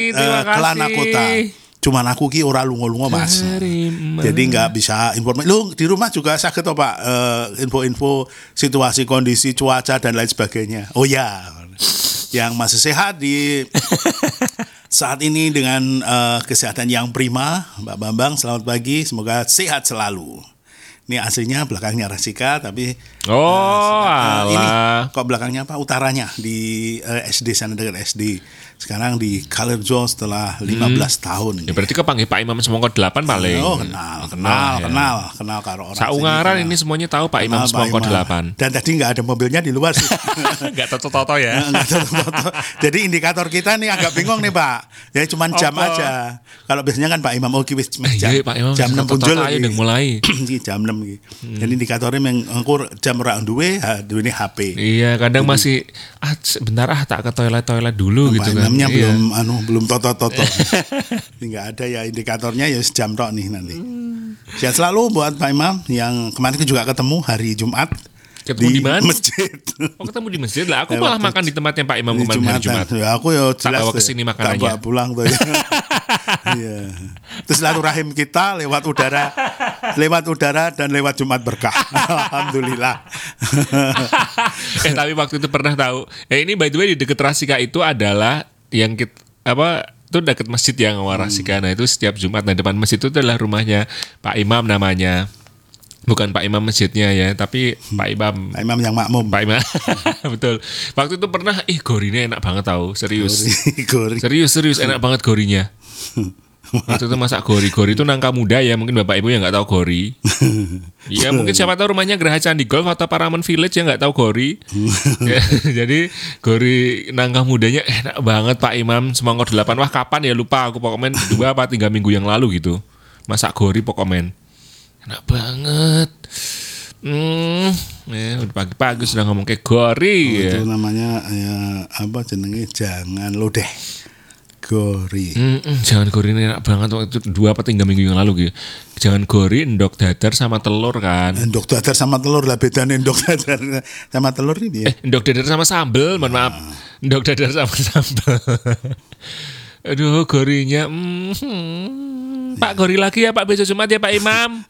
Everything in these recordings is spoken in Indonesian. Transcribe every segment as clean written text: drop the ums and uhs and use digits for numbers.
Terima kasih. Kelana Kota. Cuman aku ki ora lunga-lunga Mas. Jadi nggak bisa informasi. Lu di rumah juga sakit toh Pak, info-info situasi kondisi cuaca dan lain sebagainya. Oh ya, yang masih sehat di saat ini dengan kesehatan yang prima, Mbak Bambang. Selamat pagi, semoga sehat selalu. Ini aslinya belakangnya Rasika, tapi ini kok belakangnya apa? Utaranya di SD sana dekat SD. Sekarang di Kalerjo setelah 15 tahun. Ya berarti kepanggil Pak Imam Semongko 8 paling. Oh, kenal karo orang. Saungaran ini semuanya tahu Pak Imam Semongko 8. Dan tadi nggak ada mobilnya di luar sih. Nggak toto-toto ya. Jadi indikator kita nih agak bingung nih Pak. Ya cuma jam aja. Kalau biasanya kan Pak Imam jam 6 muncul lagi. Udah mulai. Jam 6 gitu. Jadi indikatornya mengukur jam ora duwe HP. Iya, kadang masih sebentar tak ke toilet dulu gitu kan. Jamnya belum toto. Nggak ada ya indikatornya ya jam tok nih nanti. Sehat selalu buat Pak Imam yang kemarin juga ketemu hari Jumat. Ketemu di mana? Masjid. Oh, ketemu di masjid lah. Aku malah makan di tempatnya Pak Imam kemarin hari Jumat. Ya, aku ya jelas bawa kesini makanannya. Tak bawa pulang tuh ya. Iya. Terus silaturahim kita lewat udara dan lewat Jumat berkah. Alhamdulillah. Tapi waktu itu pernah tahu. Ini by the way di dekat Rasika itu adalah yang itu dekat masjid yang Rasika. Nah itu setiap Jumat depan masjid itu adalah rumahnya Pak Imam namanya. Bukan Pak Imam masjidnya ya, tapi Pak Imam. Pak Imam yang makmum. Pak Imam. Betul. Waktu itu pernah, gorinya enak banget tahu, serius. Gori. Serius enak banget gorinya. Itu tuh masak gori itu nangka muda ya, mungkin Bapak Ibu yang nggak tahu gori. Iya mungkin siapa tahu rumahnya Geraha Candi Golf atau Paraman Village yang nggak tahu gori. Ya, jadi gori nangka mudanya enak banget Pak Imam Semongko 8. Wah kapan ya lupa aku pokoknya 2 apa 3 minggu yang lalu gitu. Masak gori pokoknya enak banget. Ya udah pagi-pagi sudah ngomong kayak gori. Itu namanya ya apa jenenge jangan lo deh. Gori. Jangan gori ini enak banget waktu itu 2 apa 3 minggu yang lalu gitu. Jangan gori endok dadar sama telur kan. Endok dadar sama telur lah bedanya endok dadar sama telur ini ya. Endok dadar sama sambel, mohon maaf. Endok dadar sama sambel. Aduh gorinya Pak gori lagi ya Pak besok Jumat ya Pak Imam.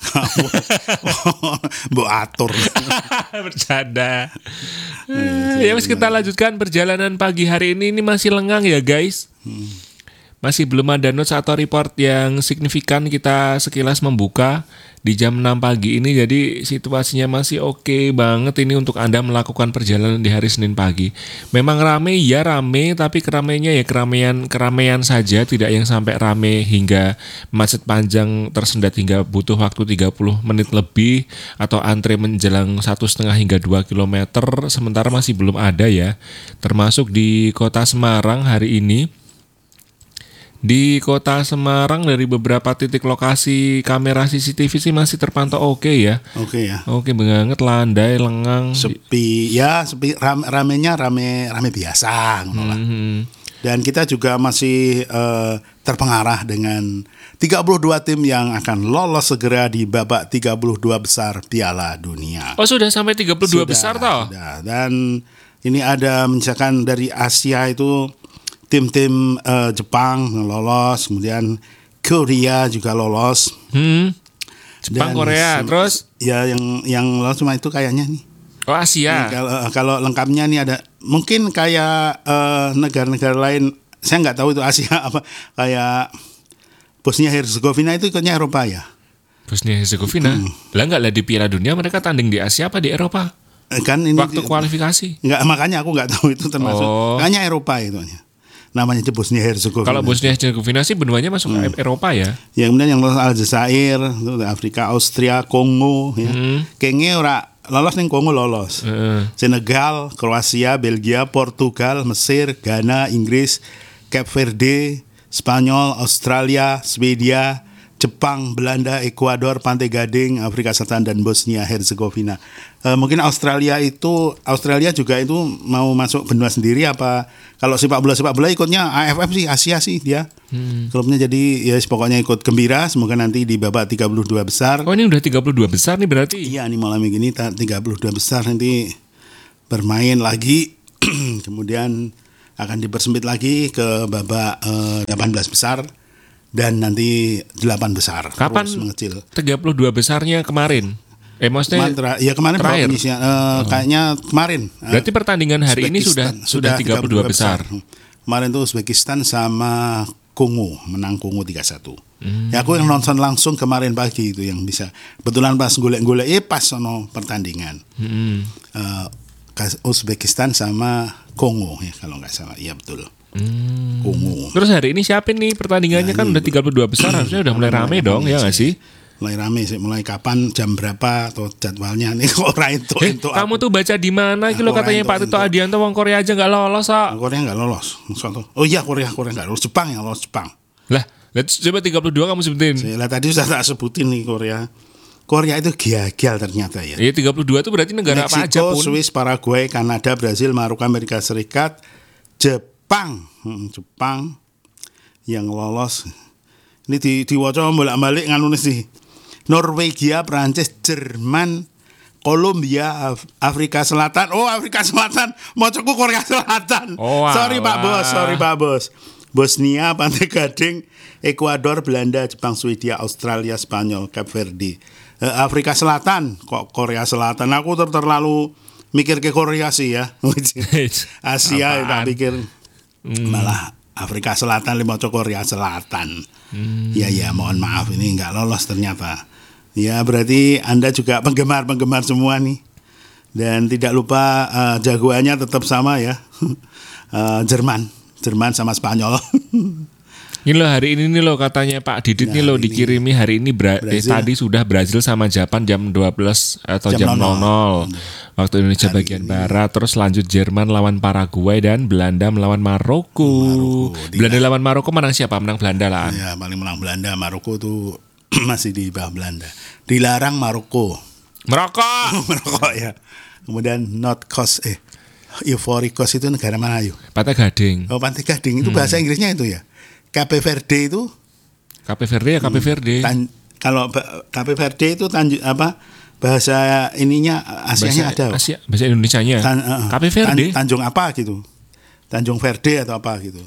Mbok atur. Bercanda. Ya mas kita lanjutkan perjalanan pagi hari ini masih lengang ya guys. Masih belum ada notes atau report yang signifikan. Kita sekilas membuka di jam 6 pagi ini. Jadi situasinya masih oke banget ini untuk Anda melakukan perjalanan di hari Senin pagi. Memang rame, tapi keramaiannya ya keramaian saja. Tidak yang sampai rame hingga macet panjang tersendat hingga butuh waktu 30 menit lebih. Atau antre menjelang 1,5 hingga 2 km. Sementara masih belum ada ya. Termasuk di kota Semarang hari ini. Di kota Semarang dari beberapa titik lokasi kamera CCTV sih masih terpantau oke ya. Oke ya. Oke banget, landai, lengang. Sepi ramenya rame biasa. Dan kita juga masih terpengaruh dengan 32 tim yang akan lolos segera di babak 32 besar Piala Dunia. Oh sudah sampai 32 besar toh? Sudah. Dan ini ada misalkan dari Asia itu tim-tim Jepang lolos, kemudian Korea juga lolos. Jepang, Korea, terus? Ya yang lolos cuma itu kayaknya nih. Oh Asia. Kalau lengkapnya nih ada mungkin kayak negara-negara lain, saya nggak tahu itu Asia apa, kayak Bosnia Herzegovina itu ikutnya Eropa ya. Bosnia Herzegovina? Lah nggak lah di Piala Dunia mereka tanding di Asia apa di Eropa? Kan ini waktu kualifikasi. Nggak, makanya aku nggak tahu itu termasuk. Kayaknya Eropa itu. Namanya itu Bosnia Herzegovina. Kalau Bosnia Herzegovina sih benuanya masuk ke Eropa ya. Yang kemudian yang lolos Aljazair, Afrika, Austria, Kongo ya. Kayaknya lolos nih Kongo lolos. Senegal, Kroasia, Belgia, Portugal, Mesir, Ghana, Inggris, Cape Verde, Spanyol, Australia, Swedia, Jepang, Belanda, Ekuador, Pantai Gading, Afrika Selatan dan Bosnia Herzegovina. Mungkin Australia juga itu mau masuk benua sendiri apa? Kalau sepak bola ikutnya AFF sih, Asia sih dia. Klubnya jadi ya pokoknya ikut gembira, semoga nanti di babak 32 besar. Oh ini udah 32 besar nih berarti? Iya nih malam ini 32 besar nanti bermain lagi. Kemudian akan dipersempit lagi ke babak 18 besar dan nanti 8 besar. Kapan Terus mengecil. 32 besarnya kemarin? Maksudnya kemarin terakhir. Kayaknya kemarin. Berarti pertandingan hari ini sudah 32 besar. Kemarin tuh Uzbekistan sama Kongo, menang Kongo 3-1. Ya aku yang nonton langsung kemarin pagi itu yang bisa. Kebetulan pas golek-golek pas sono pertandingan. Uzbekistan sama Kongo ya kalau nggak salah. Iya betul. Kongo. Terus hari ini siapa nih pertandingannya kan udah 32 besar harusnya udah mulai rame dong ya nggak sih? Mulai rame sih, mulai kapan, jam berapa atau jadwalnya nih kok itu. Kamu tuh baca di mana kilo katanya Pak Tito Adianto wong Korea aja nggak lolos Korea nggak lolos. Oh iya Korea nggak lolos, Jepang yang lolos Jepang. Lah, coba 32 kamu sebutin. Lah tadi sudah tak sebutin nih Korea itu gagal ternyata ya. Iya 32 itu berarti negara Meksiko, apa aja pun. Swiss, Paraguay, Kanada, Brasil, Maroko, Amerika Serikat, Jepang yang lolos. Ini diwaca bolak-balik nganu sih. Norwegia, Prancis, Jerman, Kolombia, Afrika Selatan. Oh, Afrika Selatan. Mocoku Korea Selatan. Oh, sorry Pak Bos. Bosnia, Pantai Gading, Ekuador, Belanda, Jepang, Swedia, Australia, Spanyol, Cape Verde. Afrika Selatan, kok Korea Selatan. Aku terlalu mikir ke Korea sih ya. Asia tak pikir. Malah Afrika Selatan Korea Selatan. Ya mohon maaf ini nggak lolos ternyata. Ya berarti Anda juga penggemar semua nih. Dan tidak lupa jagoannya tetap sama ya. Jerman sama Spanyol. Ini loh hari ini nih loh katanya Pak Didit nih loh dikirimi hari ini tadi sudah Brazil sama Japan jam 12 atau jam 00 waktu Indonesia bagian barat, terus lanjut Jerman lawan Paraguay dan Belanda melawan Maroko. Belanda lawan Maroko menang siapa? Menang Belanda lah. Ya paling menang Belanda, Maroko tuh masih di bawah Belanda. Dilarang Maroko ya. Kemudian Ivory Coast itu negara mana yuk? Pantai Gading. Oh Pantai Gading itu bahasa Inggrisnya itu ya. Cape Verde itu Cape Verde. Kalau Cape Verde itu bahasa ininya Asianya ada. Bahasa Indonesianya. Cape Verde. Tanjung apa gitu. Tanjung Verde atau apa gitu.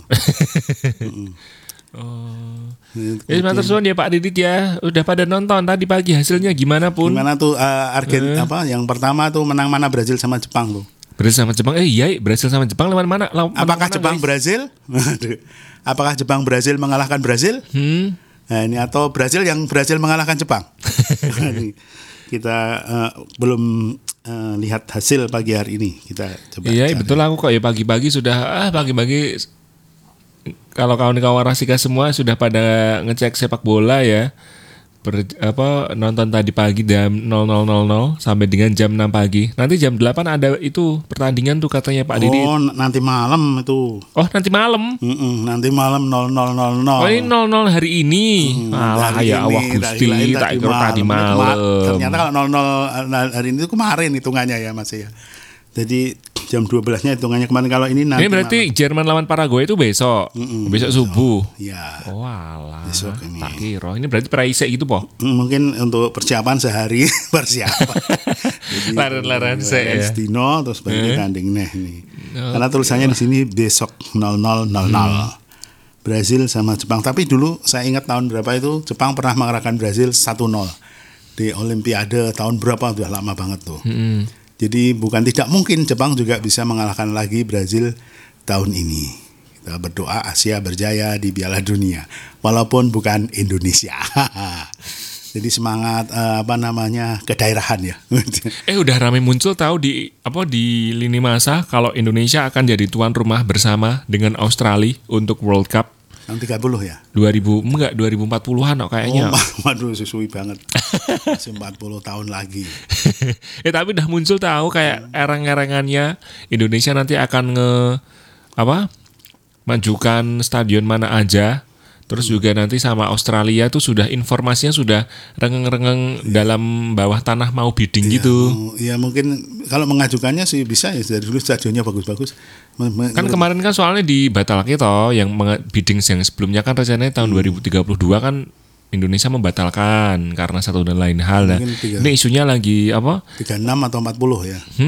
Matur suwun ya Pak Didit ya. Udah pada nonton tadi pagi hasilnya gimana pun. Gimana tuh yang pertama tuh menang mana Brazil sama Jepang tuh? Brazil sama Jepang. Iya, Brazil sama Jepang lawan mana? Apakah Jepang Brazil? Apakah Jepang Brazil mengalahkan Brazil? Nah, ini atau Brazil yang Brazil mengalahkan Jepang? Kita belum lihat hasil pagi hari ini. Kita coba. Iya, betul aku kok ya pagi-pagi sudah pagi-pagi kalau kawan-kawan Rasika semua sudah pada ngecek sepak bola ya. Nonton tadi pagi jam 00.00 sampai dengan jam 6 pagi. Nanti jam 8 ada itu pertandingan tuh katanya Pak Didi. Oh, nanti malam itu. Oh, nanti malam. Nanti malam 00.00. Oh, ini 00 hari ini. Alah ya Allah Gusti, tak kira tadi malam. Ternyata kalau 00 hari ini itu kemarin hitungannya ya Mas ya. Jadi jam 12-nya hitungannya kemarin, kalau ini nanti. Ini berarti malam. Jerman lawan Paraguay itu besok. Besok subuh. Ya. Oh alah. Besok ini. Tak kira. Ini berarti praise gitu po. Mungkin untuk persiapan sehari persiapan. Laren-laren saya. Dino terus balik tanding ini. Karena tulisannya di sini besok 00.00. Brazil sama Jepang. Tapi dulu saya ingat tahun berapa itu Jepang pernah mengalahkan Brazil 1-0 di Olimpiade tahun berapa, udah lama banget tuh. Jadi bukan tidak mungkin Jepang juga bisa mengalahkan lagi Brazil tahun ini. Kita berdoa Asia berjaya di Piala Dunia, walaupun bukan Indonesia. Jadi semangat kedaerahan ya. Udah ramai muncul tahu di lini masa kalau Indonesia akan jadi tuan rumah bersama dengan Australia untuk World Cup. Tahun 30 ya? 2040-an kok kayaknya. Waduh susui banget. Masih 40 tahun lagi. Tapi udah muncul tahu kayak ereng-erengannya Indonesia nanti akan majukan stadion mana aja. Terus juga nanti sama Australia tuh sudah informasinya sudah rengeng-rengeng dalam bawah tanah mau bidding gitu. Ya mungkin kalau mengajukannya sih bisa ya, dari dulu stadionnya bagus-bagus. Kan kemarin kan soalnya dibatalkan toh yang bidding yang sebelumnya kan rencananya tahun 2032 kan Indonesia membatalkan karena satu dan lain hal. Nah, ini isunya lagi 36 atau 40 ya.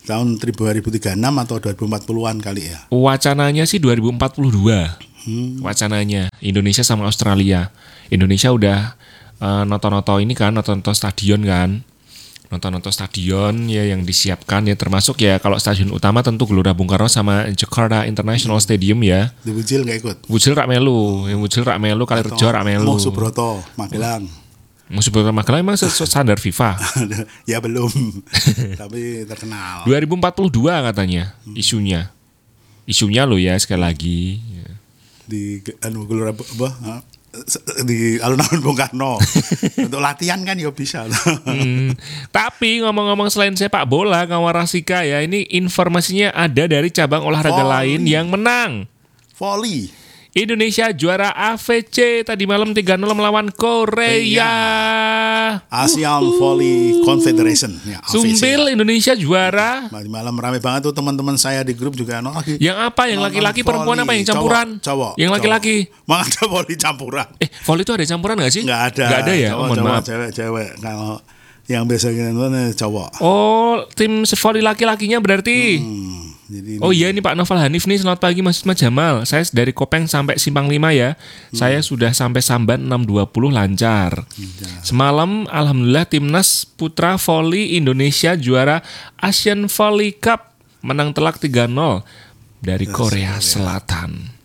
tahun 2036 atau 2040-an kali ya. Wacananya sih 2042. Wacananya Indonesia sama Australia. Indonesia udah nonton-nonton ini kan, nonton-nonton stadion kan. Nonton-nonton stadion ya yang disiapkan ya, termasuk ya kalau stadion utama tentu Gelora Bung Karno sama Jakarta International Stadium ya. Di Bujil nggak ikut? Bujil rak melu, yang Bujil rak melu, Kalirejo rak melu. Mau Subroto, Magelang. Musuh Magelang emang standar FIFA. Ya belum, tapi terkenal. 2042 katanya isunya. Isunya lo ya sekali lagi. Di Gelora di alun-alun Bung Karno. Untuk latihan kan ya bisa. Tapi ngomong-ngomong selain sepak bola, kawan Rasika ya, ini informasinya ada dari cabang olahraga lain yang menang. Volley. Indonesia juara AFC tadi malam 3-0 melawan Korea. ASEAN Volley Confederation. Ya, Sumpil Indonesia juara. Tadi malam rame banget tuh teman-teman saya di grup juga lagi. Yang apa? Yang laki-laki perempuan apa yang campuran? Cowok. Yang laki-laki. Mana ada volley campuran? Volley itu ada campuran nggak sih? Nggak ada. Nggak ada ya? Cowok, Mohon maaf. Cewek. Kalau yang biasanya nonton cowok. Oh, tim volley laki-lakinya berarti. Jadi iya ini Pak Novel Hanif nih, selamat pagi Mas Jamal. Saya dari Kopeng sampai Simpang 5 ya. Saya sudah sampai Samban 6.20 lancar. Semalam alhamdulillah timnas putra volley Indonesia juara Asian Volley Cup, menang telak 3-0 dari Korea Selatan.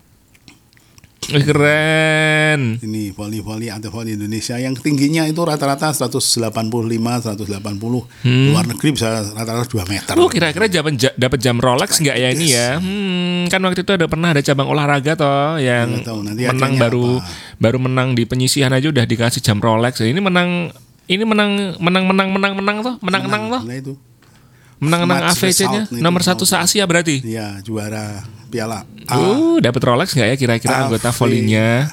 Keren. Ini volley atau volley Indonesia yang tingginya itu rata-rata 185, 180. Luar negeri bisa rata-rata 2 meter. Kira-kira dapat jam Rolex nggak ya ini ya? Kan waktu itu pernah ada cabang olahraga toh yang menang baru menang di penyisihan aja udah dikasih jam Rolex. Ini menang toh, menang toh. Nah itu. Menang AFC-nya nomor 1 se-Asia berarti. Iya, juara piala. Dapat Rolex nggak ya kira-kira anggota volley-nya?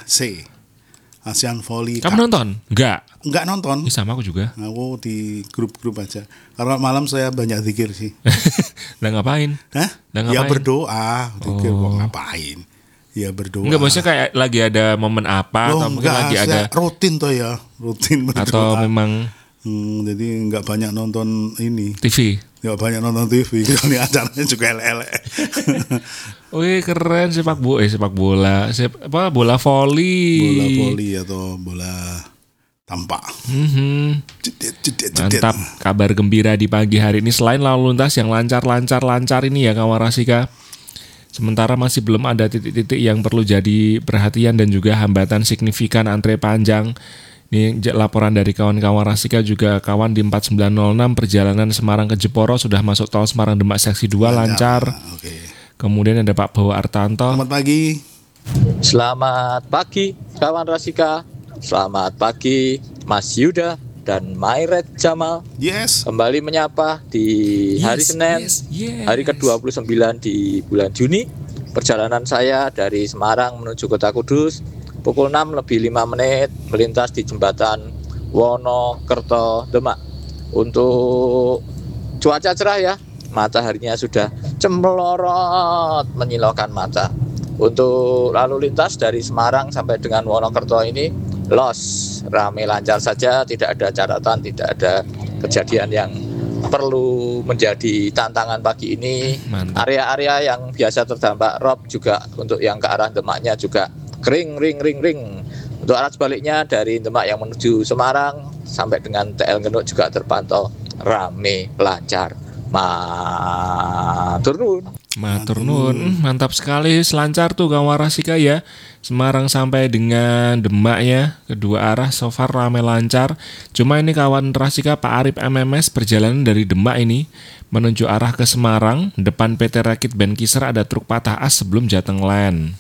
ASEAN Volley. Kamu nonton? Nggak nonton. Sama aku juga. Aku di grup-grup aja. Karena malam saya banyak zikir sih. Lah ngapain? Ya berdoa. Zikir kok ngapain? Ya berdoa. Enggak, maksudnya kayak lagi ada momen apa atau mungkin lagi ada rutin tuh ya, rutin berdoa. Atau memang jadi nggak banyak nonton ini TV. Nggak banyak nonton TV. Ini acaranya juga elek-elek. Wih keren sepak bola, bola volley. Bola volley atau bola tampak. Mantap, kabar gembira di pagi hari ini selain lalu lintas yang lancar ini ya kawan Rasika. Sementara masih belum ada titik-titik yang perlu jadi perhatian dan juga hambatan signifikan antre panjang. Ini laporan dari kawan-kawan Rasika juga kawan di 4906 perjalanan Semarang ke Jeporo sudah masuk tol Semarang Demak seksi 2 lancar. Kemudian ada Pak Bowo Artanto. Selamat pagi. Selamat pagi kawan Rasika. Selamat pagi Mas Yuda dan Mairet Jamal. Yes. Kembali menyapa di hari Senin, hari ke-29 di bulan Juni. Perjalanan saya dari Semarang menuju Kota Kudus pukul 6 lebih 5 menit melintas di jembatan Wonokerto Demak. Untuk cuaca cerah ya, mataharinya sudah cemerlorot menyilaukan mata. Untuk lalu lintas dari Semarang sampai dengan Wonokerto ini rame lancar saja, tidak ada catatan, tidak ada kejadian yang perlu menjadi tantangan pagi ini. Mantap. Area-area yang biasa terdampak rob juga untuk yang ke arah Demaknya juga ring. Untuk arah sebaliknya dari Demak yang menuju Semarang sampai dengan TL Genuk juga terpantau rame lancar. Matur nuwun. Mantap sekali, selancar tuh kawan Rasika ya. Semarang sampai dengan Demak ya, kedua arah so far rame lancar. Cuma ini kawan Rasika Pak Arif MMS perjalanan dari Demak ini menuju arah ke Semarang, depan PT Rakit Benkiser ada truk patah as sebelum Jateng Land.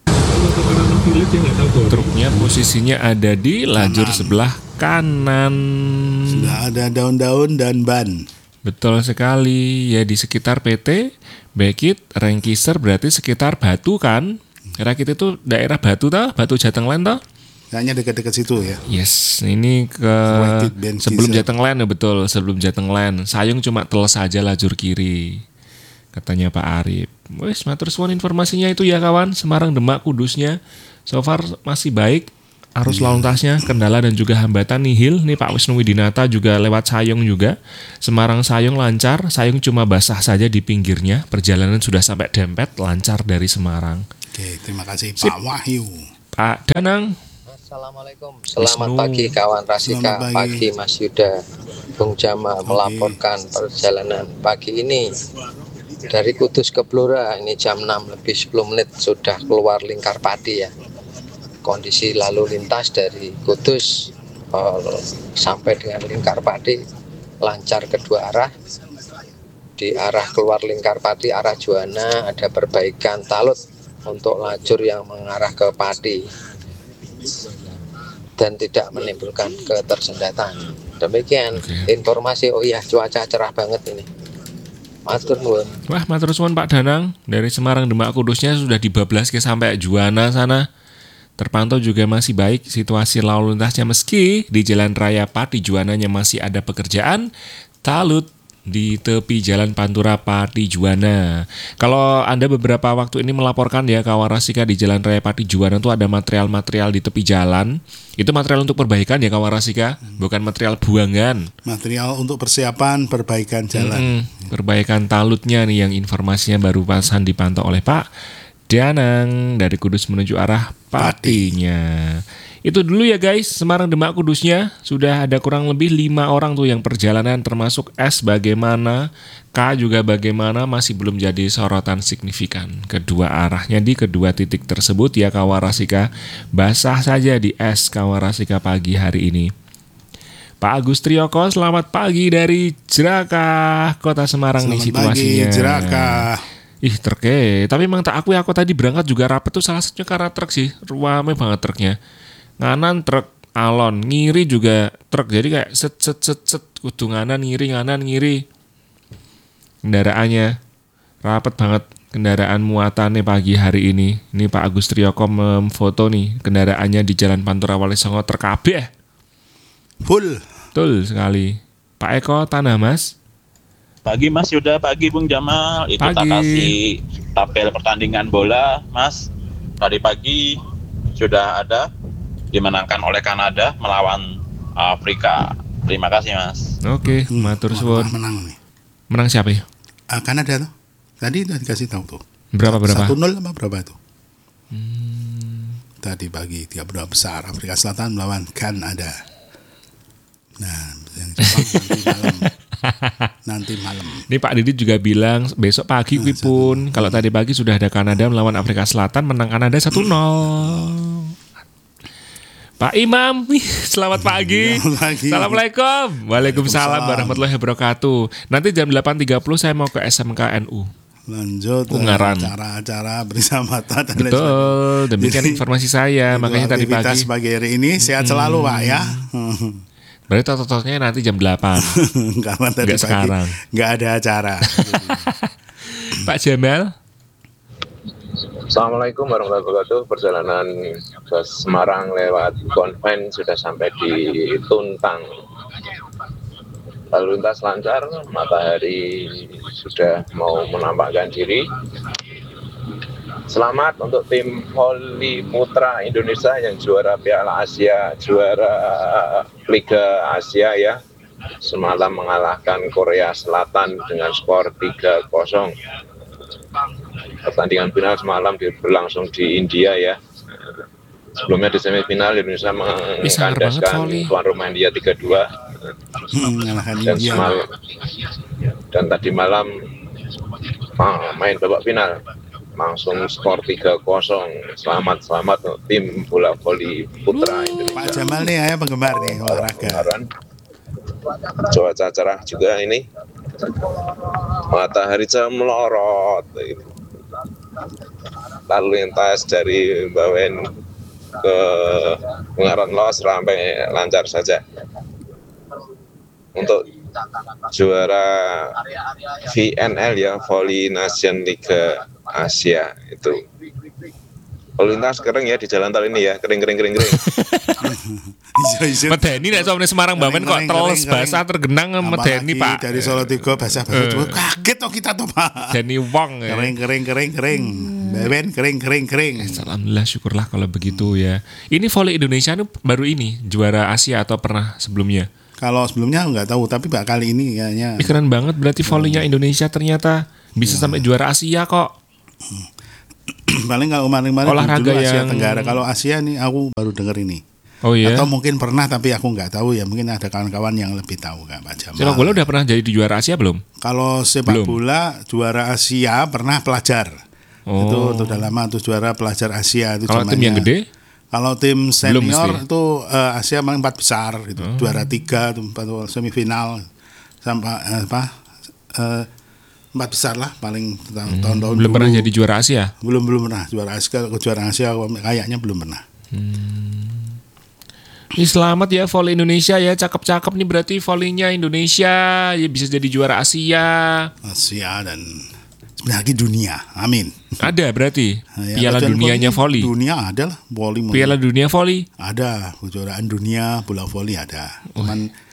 Truknya posisinya ada di lajur sebelah kanan. Sudah ada daun-daun dan ban. Betul sekali ya, di sekitar PT Bekit Rengkiser berarti sekitar Batu kan. Rakit itu daerah Batu toh, Batu Jateng Land toh. Kayaknya dekat-dekat situ ya. Yes, ini ke sebelum Jateng Land ya, betul, sebelum Jateng Land. Sayung cuma teles saja lajur kiri. Katanya Pak Arif. Wes, matur suwun informasinya itu ya kawan. Semarang Demak Kudusnya so far masih baik. arus lalu lintasnya, kendala dan juga hambatan nihil. Nih Pak Wisnu Widinata juga lewat Sayung juga. Semarang Sayung lancar, Sayung cuma basah saja di pinggirnya. Perjalanan sudah sampai Dempet, lancar dari Semarang. Oke, terima kasih Pak Wahyu. Pak Danang. Assalamualaikum. Selamat pagi kawan Rasika. Pagi Mas Yuda, Bung Jama melaporkan perjalanan pagi ini dari Kudus ke Blora. Ini jam 6 lebih 10 menit sudah keluar Lingkarpati ya. Kondisi lalu lintas dari Kudus sampai dengan Lingkarpati lancar kedua arah. Di arah keluar Lingkarpati, arah Juwana ada perbaikan talut untuk lajur yang mengarah ke Pati dan tidak menimbulkan ketersendatan. Demikian informasi. Oh iya, cuaca cerah banget ini. Matur nuwun. Wah, matur suwun Pak Danang. Dari Semarang Demak Kudusnya sudah dibablas ke sampai Juwana sana. Terpantau juga masih baik situasi lalu lintasnya meski di Jalan Raya Pati Juwananya masih ada pekerjaan talut di tepi Jalan Pantura Pati Juwana. Kalau Anda beberapa waktu ini melaporkan ya kawan Rasika di Jalan Raya Pati Juwana itu ada material-material di tepi jalan. Itu material untuk perbaikan ya kawan Rasika, bukan material buangan. Material untuk persiapan perbaikan jalan. Perbaikan talutnya nih yang informasinya baru pasan dipantau oleh Pak Danang dari Kudus menuju arah Patinya. Itu dulu ya guys, Semarang Demak Kudusnya sudah ada kurang lebih 5 orang tuh yang perjalanan, termasuk S bagaimana, K juga bagaimana, masih belum jadi sorotan signifikan. Kedua arahnya di kedua titik tersebut ya Kawarasika, basah saja di S Kawarasika pagi hari ini. Pak Agus Trioko, selamat pagi dari Jerakah, Kota Semarang. Selamat nih situasinya. Pagi Jerakah. Tapi emang tak aku tadi berangkat juga rapet tuh salah satunya karena truk sih, ruame banget truknya. Nganan truk alon, ngiri juga truk, jadi kayak set kudu nganan ngiri. Kendaraannya rapet banget, kendaraan muatannya pagi hari ini. Ini Pak Agus Trioko memfoto nih kendaraannya di Jalan Pantura Wali Songo terkabeh. Full. Betul sekali. Pak Eko Tanah Mas. Pagi Mas Yuda, pagi Bung Jamal. Itu tak kasih tabel pertandingan bola Mas. Tadi pagi sudah ada, dimenangkan oleh Kanada melawan Afrika. Terima kasih Mas. Oke, matur suwun. Menang nih. Menang siapa ya? Kanada tuh. Tadi udah dikasih tahu tuh. Berapa? 1-0 apa berapa tuh? Tadi pagi 3-2 besar Afrika Selatan melawan Kanada. Nah, yang Jepang nanti malam. Ini Pak Didit juga bilang besok pagi pun kalau tadi pagi sudah ada Kanada melawan Afrika Selatan, menang Kanada 1-0. Pak Imam, selamat pagi. Assalamualaikum. Waalaikumsalam warahmatullahi wabarakatuh. Nanti jam 8.30 saya mau ke SMK NU. Lanjut acara-acara bersama dan betul, demikian informasi saya. Makanya tadi pagi pagi hari ini sehat selalu Pak ya. Berarti tot-totnya nanti jam 8. Karena tadi pagi sekarang nggak ada acara. Pak Jamal. Assalamualaikum warahmatullahi wabarakatuh. Perjalanan ke Semarang lewat Konven sudah sampai di Tuntang. Lalu lintas lancar, matahari sudah mau menampakkan diri. Selamat untuk tim voli putra Indonesia yang juara Piala Asia, juara Liga Asia ya. Semalam mengalahkan Korea Selatan dengan skor 3-0. Pertandingan final semalam berlangsung di India ya. Sebelumnya di semifinal Indonesia mengkandaskan tuan rumah India 3-2. Dan tadi malam main babak final langsung skor 3-0. Selamat untuk tim bola voli putra Indonesia. Pak Jamal nih ya penggemar nih olahraga. Cuaca cerah juga ini. Matahari melorot. Lalu lintas dari Bawen ke Ungaran Los sampai lancar saja. Untuk juara VNL ya, Volley Nation Liga Asia itu. Lalu lintas kering ya di jalan tol ini ya, kering. Medeni nek sampe Semarang Bawen kok teles basah tergenang medeni Pak. Dari Solo 3 basah-basah kaget toh kita tuh Pak. Deni wong ya. Kering. Bewen kering. Alhamdulillah, syukurlah kalau begitu ya. Ini volley Indonesia itu baru ini juara Asia atau pernah sebelumnya? Kalau sebelumnya nggak tahu, tapi kali ini kayaknya. Keren banget berarti volleynya Indonesia ternyata bisa sampai juara Asia kok. Paling kalau kemarin olahraga dulu Asia yang Tenggara. Kalau Asia nih aku baru dengar ini. Oh iya. Atau mungkin pernah tapi aku nggak tahu ya. Mungkin ada kawan-kawan yang lebih tahu kan Pak Jamal. Sepak bola udah pernah jadi juara Asia belum? Kalau sepak bola juara Asia pernah pelajar. Itu udah lama tuh juara pelajar Asia itu. Kalau tim yang gede? Kalau tim senior itu Asia paling 4 besar gitu. Juara 3 tuh semifinal sampai 4 besar lah paling tahun-tahun belum pernah jadi juara Asia? Belum pernah juara Asia. Kalau juara Asia kayaknya belum pernah. Ini selamat ya volley Indonesia ya, cakep-cakep nih berarti volleynya Indonesia ya bisa jadi juara Asia dan sebenarnya lagi dunia, amin. Ada berarti Piala Dunianya volley. Dunia ada lah volley. Piala Dunia volley ada, kejuaraan dunia bola volley ada. Cuman